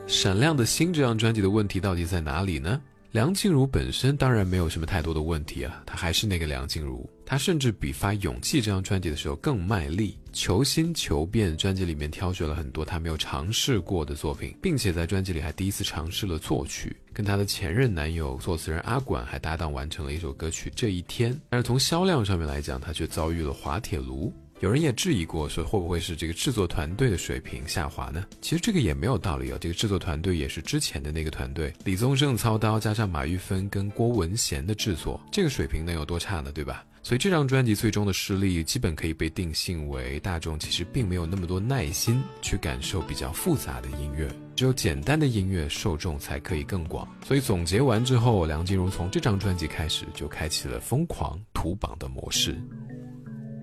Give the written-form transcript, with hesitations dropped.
闪亮的心这张专辑的问题到底在哪里呢？梁静茹本身当然没有什么太多的问题啊，她还是那个梁静茹，她甚至比发《勇气》这张专辑的时候更卖力，求新求变，专辑里面挑选了很多她没有尝试过的作品，并且在专辑里还第一次尝试了作曲，跟她的前任男友作词人阿管还搭档完成了一首歌曲《这一天》。但是从销量上面来讲，她却遭遇了滑铁卢。有人也质疑过，说会不会是这个制作团队的水平下滑呢？其实这个也没有道理啊，这个制作团队也是之前的那个团队，李宗盛操刀加上马玉芬跟郭文贤的制作，这个水平能有多差呢？对吧？所以这张专辑最终的失利基本可以被定性为大众其实并没有那么多耐心去感受比较复杂的音乐，只有简单的音乐受众才可以更广。所以总结完之后，梁静茹从这张专辑开始就开启了疯狂土榜的模式。